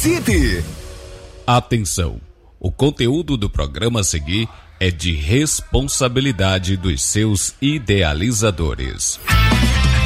City. Atenção! O conteúdo do programa a seguir é de responsabilidade dos seus idealizadores.